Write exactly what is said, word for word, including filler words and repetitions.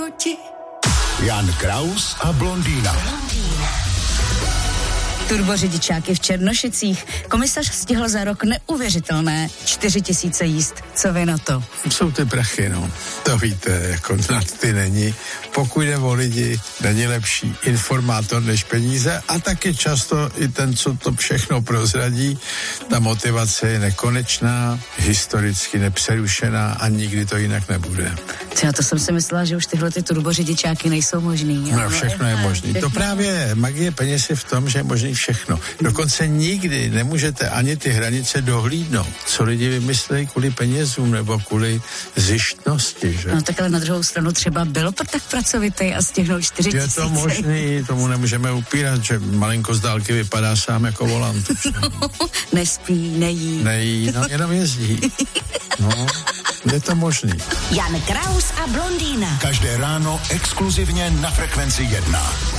chuti. Jan Kraus a blondýna. Turbořidičáky v Černošicích. Komisař stihl za rok neuvěřitelné čtyři tisíce jízd. Co vy na to? Jsou ty prachy, no. To víte, jako nad ty není. Pokud jde o lidi, není lepší informátor než peníze a taky často i ten, co to všechno prozradí, ta motivace je nekonečná, historicky nepřerušená a nikdy to jinak nebude. Já to jsem si myslela, že už tyhle ty turbořidičáky nejsou možný. No, všechno je možný. To právě magie peněz je v tom, že je možný všechno. Dokonce nikdy nemůžete ani ty hranice dohlídnout, co lidi vymyslejí kvůli penězům nebo kvůli zištnosti, že? No tak ale na druhou stranu třeba byl tak pracovitý a stihnul čtyři tisíce. Je to možný, tomu nemůžeme upírat, že malinko z dálky vypadá sám jako volant. No, nespí, nejí. Nejí, no jenom jezdí. No, je to možný. Jan Kraus a blondýna. Každé ráno exkluzivně na Frekvenci jedna.